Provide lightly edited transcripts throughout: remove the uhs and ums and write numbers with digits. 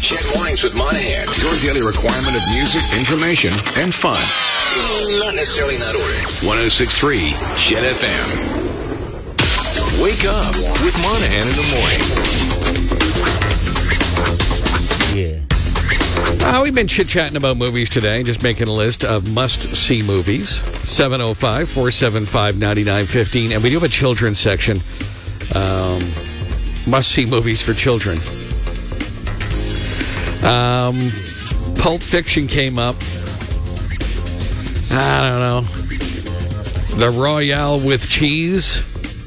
Jet Mornings with Monahan. Your daily requirement of music, information, and fun. Not necessarily in that order. 106.3 Jet FM. Wake up with Monahan in the morning. Yeah. We've been chit-chatting about movies today, just making a list of must-see movies. 705-475-9915. And we do have a children's section. Must-see movies for children. Pulp Fiction came up. I don't know. The Royale with cheese.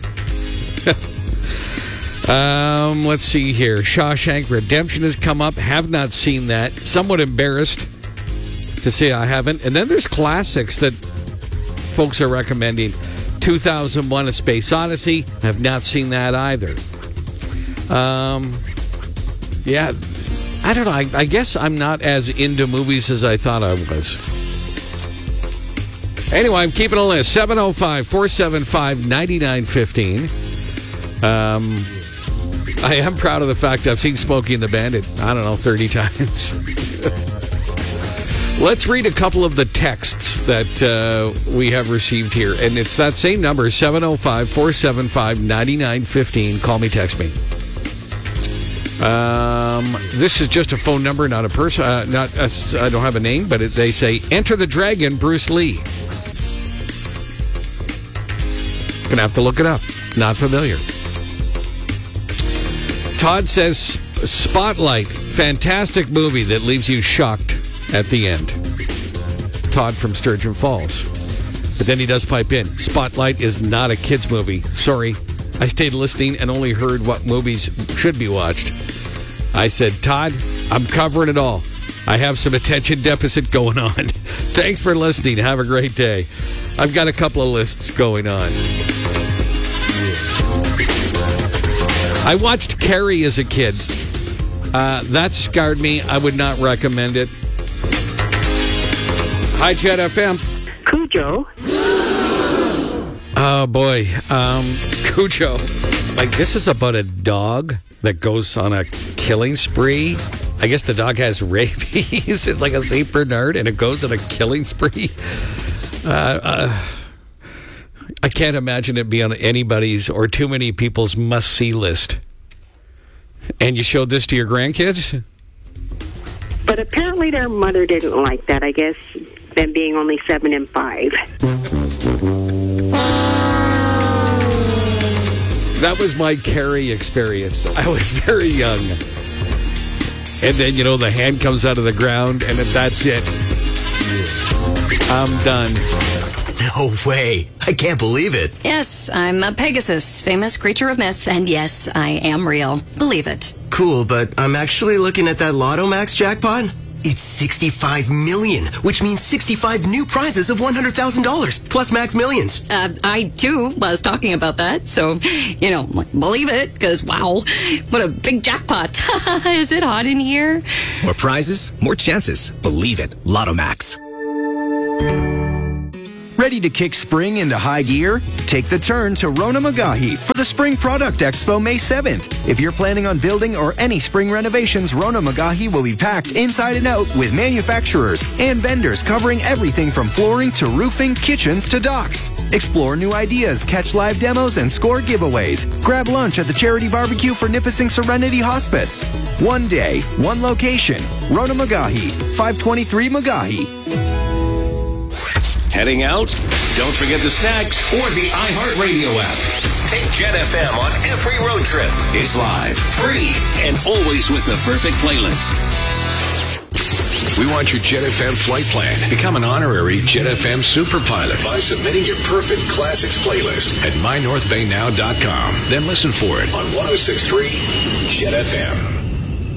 Let's see here. Shawshank Redemption has come up. Have not seen that. Somewhat embarrassed to say I haven't. And then there's classics that folks are recommending. 2001: A Space Odyssey. Have not seen that either. Yeah, I don't know. I guess I'm not as into movies as I thought I was. Anyway, I'm keeping a list. 705-475-9915. I am proud of the fact I've seen Smokey and the Bandit, 30 times. Let's read a couple of the texts that we have received here. And it's that same number, 705-475-9915. Call me, text me. This is just a phone number, not a person. I don't have a name, but they say, Enter the Dragon, Bruce Lee. Gonna have to look it up. Not familiar. Todd says, Spotlight, fantastic movie that leaves you shocked at the end. Todd from Sturgeon Falls. But then he does pipe in, Spotlight is not a kid's movie. Sorry, I stayed listening and only heard what movies should be watched. I said, Todd, I'm covering it all. I have some attention deficit going on. Thanks for listening. Have a great day. I've got a couple of lists going on. I watched Carrie as a kid. That scarred me. I would not recommend it. Hi, Jet FM. Cujo. Oh, boy. Cujo. Like, this is about a dog that goes on a killing spree. I guess the dog has rabies. It's like a St. Bernard, and it goes on a killing spree. I can't imagine it being on anybody's or too many people's must-see list. And you showed this to your grandkids? But apparently their mother didn't like that, I guess, them being only 7 and 5. That was my Carrie experience. I was very young. And then, the hand comes out of the ground, and that's it. I'm done. No way. I can't believe it. Yes, I'm a Pegasus, famous creature of myth, and yes, I am real. Believe it. Cool, but I'm actually looking at that Lotto Max jackpot. It's 65 million, which means 65 new prizes of $100,000, plus Max Millions. I, too, was talking about that, so, believe it, because, wow, what a big jackpot. Is it hot in here? More prizes, more chances. Believe it. Lotto Max. Ready to kick spring into high gear? Take the turn to Rona Magahi for the Spring Product Expo May 7th. If you're planning on building or any spring renovations, Rona Magahi will be packed inside and out with manufacturers and vendors covering everything from flooring to roofing, kitchens to docks. Explore new ideas, catch live demos, and score giveaways. Grab lunch at the charity barbecue for Nipissing Serenity Hospice. One day, one location. Rona Magahi, 523 Magahi. Heading out? Don't forget the snacks or the iHeartRadio app. Take Jet FM on every road trip. It's live, free, and always with the perfect playlist. We want your Jet FM flight plan. Become an honorary Jet FM super pilot by submitting your perfect classics playlist at mynorthbaynow.com. Then listen for it on 106.3 Jet FM.